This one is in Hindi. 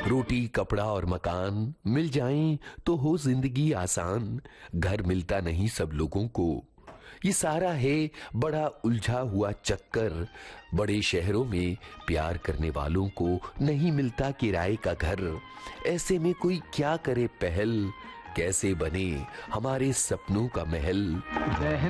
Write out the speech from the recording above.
रोटी कपड़ा और मकान मिल जाएं तो हो जिंदगी आसान। घर मिलता नहीं सब लोगों को, ये सारा है बड़ा उलझा हुआ चक्कर। बड़े शहरों में प्यार करने वालों को नहीं मिलता किराए का घर। ऐसे में कोई क्या करे पहल, कैसे बने हमारे सपनों का महल।